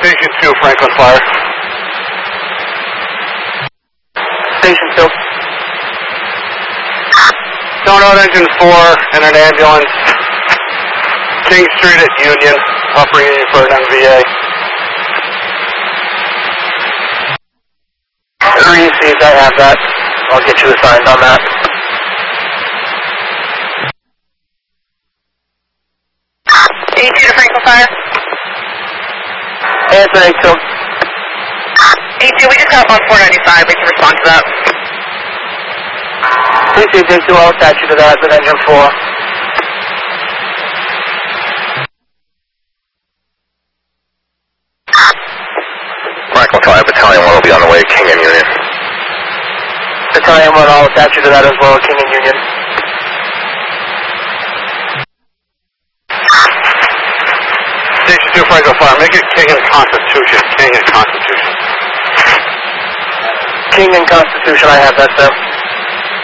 Station 2, Franklin Fire. Station 2. Donut Engine 4 and an ambulance. King Street at Union, Upper Union for an MVA. 3 ECs, I have that. I'll get you assigned on that. A2 to Franklin Fire. Answer A2. A2, we just got on 495. We can respond to that. Please see A2, I'll attach you to that with engine 4. Franklin Fire, Battalion 1 will be on the way, King and Union. Battalion 1, I'll attach you to that as well, King and Union. Station 2, Franklin Fire. Make it King and Constitution. King and Constitution. King and Constitution, I have that, sir.